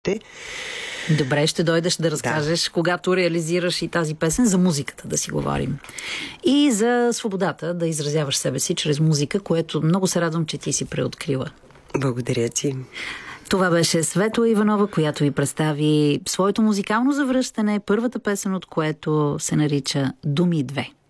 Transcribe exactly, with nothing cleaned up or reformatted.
те. Добре, ще дойдеш да разкажеш, да. Когато реализираш и тази песен, за музиката да си говорим. И за свободата да изразяваш себе си чрез музика, което много се радвам, че ти си преоткрила. Благодаря ти. Това беше Светла Иванова, която ви представи своето музикално завръщане, първата песен от което се нарича "Думи две".